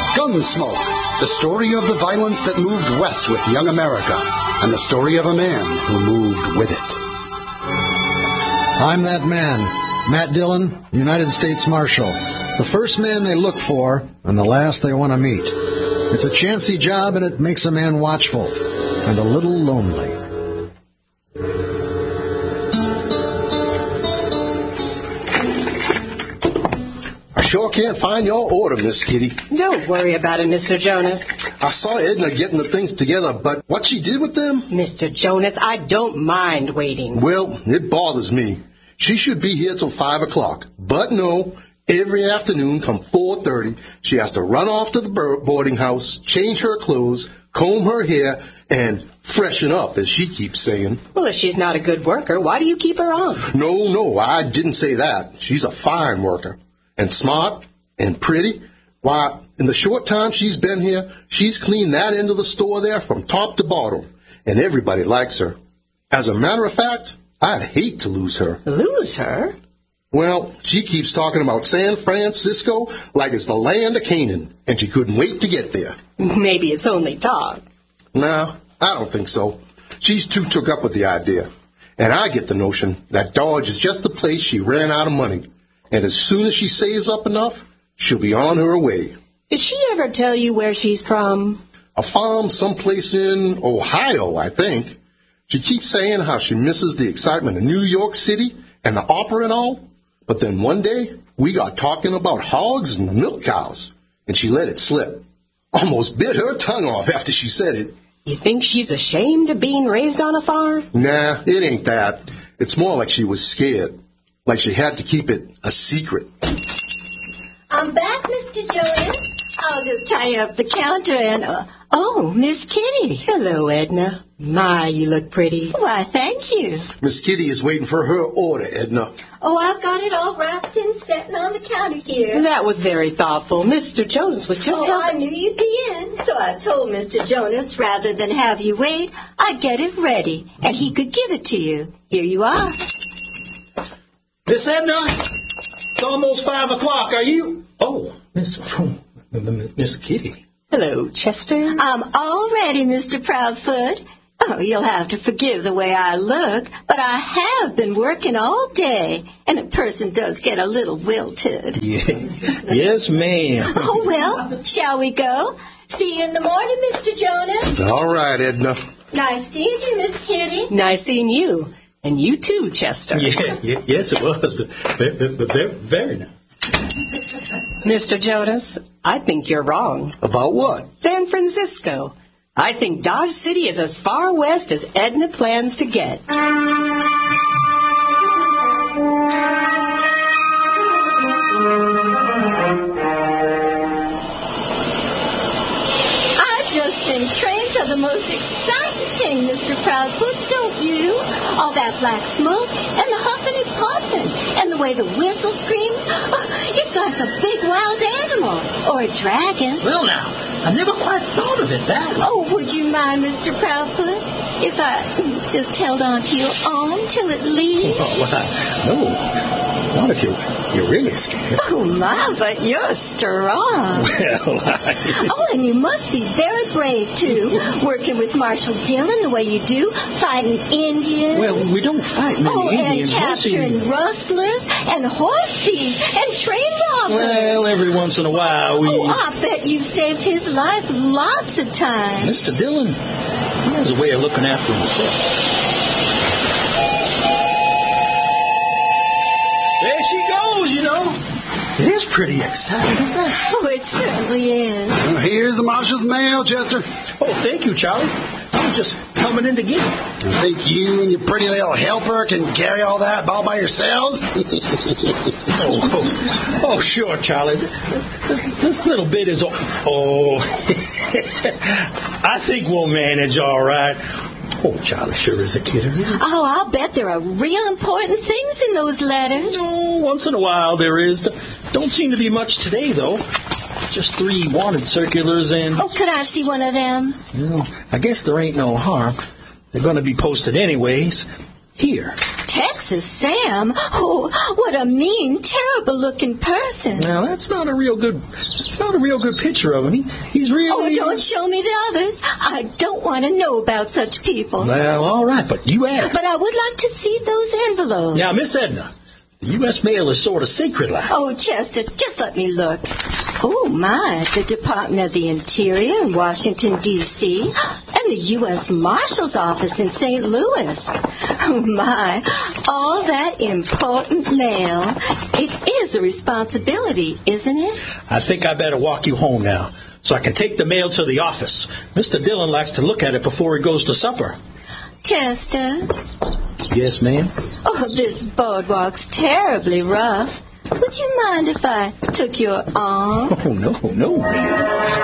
Gunsmoke, the story of the violence that moved west with young America, and the story of a man who moved with it. I'm that man, Matt Dillon, United States Marshal. The first man they look for, and the last they want to meet. It's a chancy job, and it makes a man watchful, and a little lonely. I sure can't find your order, Miss Kitty. Don't worry about it, Mr. Jonas. I saw Edna getting the things together, but what she did with them? Mr. Jonas, I don't mind waiting. Well, it bothers me. She should be here till 5 o'clock. But no, every afternoon come 4:30, she has to run off to the boarding house, change her clothes, comb her hair, and freshen up, as she keeps saying. Well, if she's not a good worker, why do you keep her on? No, I didn't say that. She's a fine worker. And smart and pretty. Why, in the short time she's been here, she's cleaned that end of the store there from top to bottom. And everybody likes her. As a matter of fact, I'd hate to lose her. Lose her? Well, she keeps talking about San Francisco like it's the land of Canaan, and she couldn't wait to get there. Maybe it's only talk. No, I don't think so. She's too took up with the idea. And I get the notion that Dodge is just the place she ran out of money. And as soon as she saves up enough, she'll be on her way. Did she ever tell you where she's from? A farm someplace in Ohio, I think. She keeps saying how she misses the excitement of New York City and the opera and all. But then one day, we got talking about hogs and milk cows, and she let it slip. Almost bit her tongue off after she said it. You think she's ashamed of being raised on a farm? Nah, it ain't that. It's more like she was scared. Like she had to keep it a secret. I'm back, Mr. Jonas. I'll just tie up the counter and... oh, Miss Kitty. Hello, Edna. My, you look pretty. Why, thank you. Miss Kitty is waiting for her order, Edna. Oh, I've got it all wrapped and setting on the counter here. That was very thoughtful. Mr. Jonas was just I knew you'd be in, so I told Mr. Jonas rather than have you wait, I'd get it ready, and he could give it to you. Here you are. Miss Edna, it's almost 5 o'clock. Are you? Oh, Miss Kitty. Hello, Chester. I'm all ready, Mr. Proudfoot. Oh, you'll have to forgive the way I look, but I have been working all day, and a person does get a little wilted. Yeah. Yes, ma'am. Oh, well, shall we go? See you in the morning, Mr. Jonas. All right, Edna. Nice seeing you, Miss Kitty. Nice seeing you. And you too, Chester. Yes, it was. Very nice. Mr. Jonas, I think you're wrong. About what? San Francisco. I think Dodge City is as far west as Edna plans to get. I just think trains are the most exciting thing, Mr. Proudfoot, don't you? All that black smoke and the huffing and puffing and the way the whistle screams. Oh, it's like a big wild animal or a dragon. Well, now, I never quite thought of it that way. Oh, would you mind, Mr. Proudfoot, if I just held on to your arm till it leaves? Oh, no. Not if you're really scared. Oh, my, but you're strong. Well, Oh, and you must be very brave, too, working with Marshal Dillon the way you do, fighting Indians. Well, we don't fight many Indians. And capturing rustlers and horse thieves and train robbers. Well, every once in a while we... Oh, I bet you've saved his life lots of times. Mr. Dillon, he has a way of looking after himself. There she goes, you know. It is pretty exciting, isn't it? Oh, it certainly is. Well, here's the marshal's mail, Chester. Oh, thank you, Charlie. I was just coming in to get it. You think you and your pretty little helper can carry all that all by yourselves? Oh, sure, Charlie. This little bit is... Oh, I think we'll manage all right. Oh, Charlie sure is a kidder. Oh, I'll bet there are real important things in those letters. Oh, once in a while there is. Don't seem to be much today, though. Just 3 wanted circulars and... Oh, could I see one of them? Well, I guess there ain't no harm. They're going to be posted anyways. Here, Texas Sam? Oh, what a mean, terrible-looking person. Now, that's not a real good picture of him. He's really... Oh, don't show me the others. I don't want to know about such people. Well, all right, but you asked. But I would like to see those envelopes. Now, Miss Edna, the U.S. mail is sort of secret-like. Oh, Chester, just let me look. Oh, my, the Department of the Interior in Washington, D.C., and the U.S. Marshal's Office in St. Louis. Oh, my, all that important mail. It is a responsibility, isn't it? I think I better walk you home now, so I can take the mail to the office. Mr. Dillon likes to look at it before he goes to supper. Chester? Yes, ma'am? Oh, this boardwalk's terribly rough. Would you mind if I took your arm? Oh, no, ma'am.